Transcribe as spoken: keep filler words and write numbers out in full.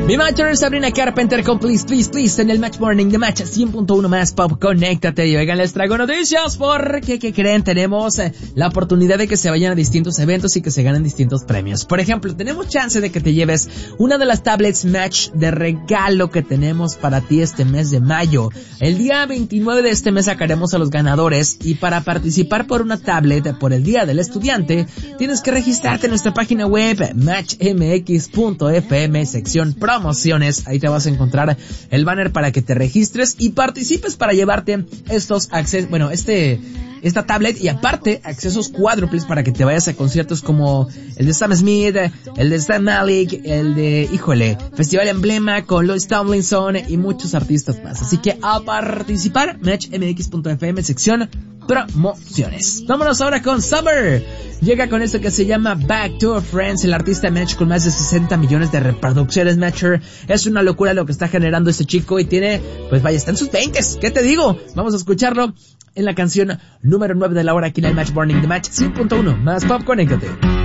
Mi Matcher, Sabrina Carpenter con Please, Please, Please en el Match Morning de Match cien punto uno más Pop. Conéctate y oigan, les traigo noticias porque, ¿qué creen? Tenemos eh, la oportunidad de que se vayan a distintos eventos y que se ganen distintos premios. Por ejemplo, tenemos chance de que te lleves una de las tablets Match de regalo que tenemos para ti este mes de mayo. El día veintinueve de este mes sacaremos a los ganadores y para participar por una tablet por el Día del Estudiante tienes que registrarte en nuestra página web match m x punto f m sección promociones. Ahí te vas a encontrar el banner para que te registres y participes para llevarte estos accesos, bueno, este esta tablet y aparte accesos cuádruples para que te vayas a conciertos como el de Sam Smith, el de Stan Malik, el de, híjole, Festival Emblema con Louis Tomlinson y muchos artistas más. Así que a participar, match m x punto f m sección promociones. Vámonos ahora con Summer. Llega con esto que se llama Back to Friends, el artista Match con más de sesenta millones de reproducciones. Matcher, es una locura lo que está generando este chico y tiene, pues vaya, está en sus veintes. ¿Qué te digo? Vamos a escucharlo en la canción número nueve de la hora aquí en el Match Morning de Match cien punto uno más Pop. Conéctate.